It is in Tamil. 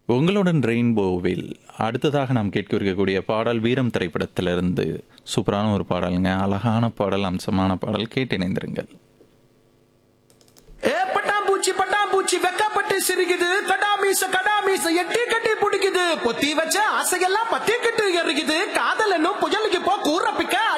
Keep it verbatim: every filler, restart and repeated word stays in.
உங்களுடன் ரெயின்போவில் அடுத்ததாக நாம் கேட்கவிருக்கக்கூடிய பாடல் வீரம் திரைப்படத்திலிருந்து சூப்பரான ஒரு பாடலுங்க. அழகான பாடல், அம்சமான பாடல். கேட்டு இணைந்திருங்கள். ஏ பட்டாம்பூச்சி பட்டாம்பூச்சி வெக்கப்பட்டு சிரிக்குது, கடாமீச கடாமீச எட்டி கட்டி பிடிக்குது, பொத்தி வச்ச ஆசையெல்லாம் பத்தி கிட்டு எறிக்குது, காதல் என்னும் புயலுக்கு போ கூற பிக்க